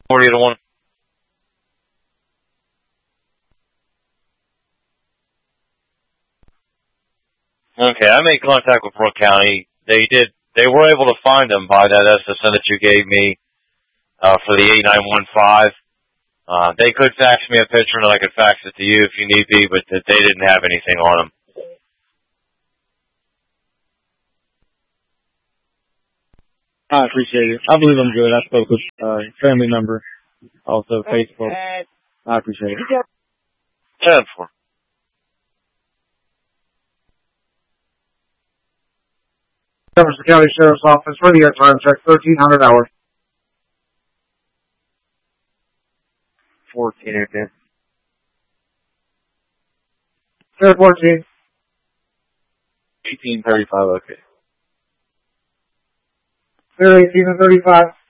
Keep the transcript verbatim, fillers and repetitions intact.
forty to one. Okay, I made contact with Brooke County. They did. They were able to find them by that S S N that you gave me uh, for the eight nine one five. Uh, they could fax me a picture and I could fax it to you if you need be, but they didn't have anything on them. I appreciate it. I believe I'm good. I spoke with a uh, family member, also Facebook. I appreciate it. ten four. Jefferson County Sheriff's Office, radio time check, thirteen hundred hours. fourteen, okay. Sheriff fourteen. eighteen thirty-five, okay. Clear eighteen and thirty-five.